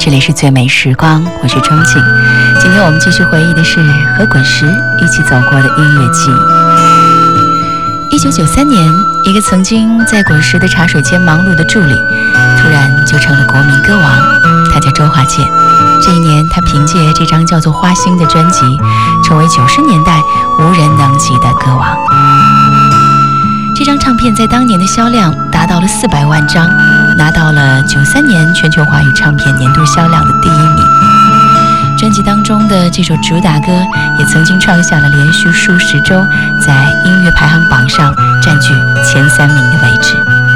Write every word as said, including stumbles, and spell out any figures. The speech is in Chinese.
这里是最美时光，我是钟静。今天我们继续回忆的是和滚石一起走过的音乐季。一九九三年，一个曾经在滚石的茶水间忙碌的助理，突然就成了国民歌王，他叫周华健。这一年，他凭借这张叫做《花心》的专辑，成为九十年代无人能及的歌王。这张唱片在当年的销量达到了四百万张，拿到了九三年全球华语唱片年度销量的第一名。专辑当中的这首主打歌也曾经创下了连续数十周在音乐排行榜上占据前三名的位置。